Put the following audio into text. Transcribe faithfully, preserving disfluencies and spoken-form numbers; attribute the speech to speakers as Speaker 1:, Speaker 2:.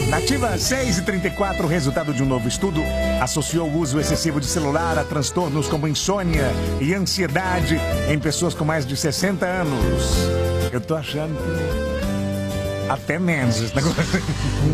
Speaker 1: Nativa seis e trinta e quatro, resultado de um novo estudo associou o uso excessivo de celular a transtornos como insônia e ansiedade em pessoas com mais de sessenta anos. Eu tô achando que até menos esse negócio.